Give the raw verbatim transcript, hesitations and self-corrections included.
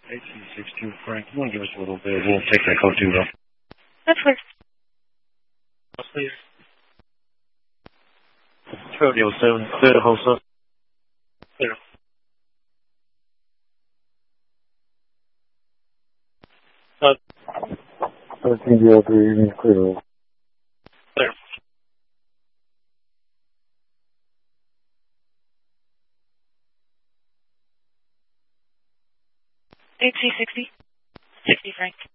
A T six two, Frank, you want to give us a little bit? We'll take that code two, though. That's clear. That's clear. Rodeo seven, clear the whole stuff. Clear. Uh, thirteen zero three, clear. clear. A T sixty. sixty, Frank.